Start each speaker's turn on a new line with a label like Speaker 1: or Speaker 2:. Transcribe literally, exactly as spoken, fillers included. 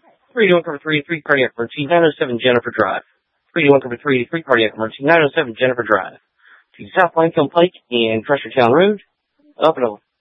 Speaker 1: three to one cover three, three cardiac emergency, nine oh seven Jennifer Drive. three to one cover three, three cardiac emergency, nine oh seven Jennifer Drive. To South Langfield Pike and Crusher Town Road. Up and over.